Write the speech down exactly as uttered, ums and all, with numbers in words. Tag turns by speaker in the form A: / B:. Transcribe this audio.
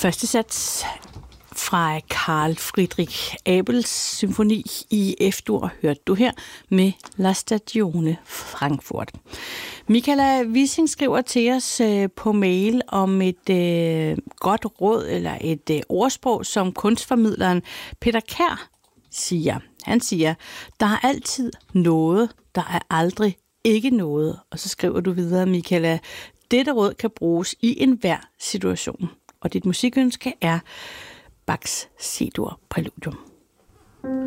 A: Første sats fra Carl Friedrich Abels symfoni i F-dur hørte du her med La Stagione Frankfurt. Michaela Wissing skriver til os øh, på mail om et øh, godt råd eller et øh, ordsprog, som kunstformidleren Peter Kjær siger. Han siger, der er altid noget, der er aldrig ikke noget. Og så skriver du videre, Michaela, dette råd kan bruges i enhver situation. Og dit musikønske er Bachs C-dur Præludium.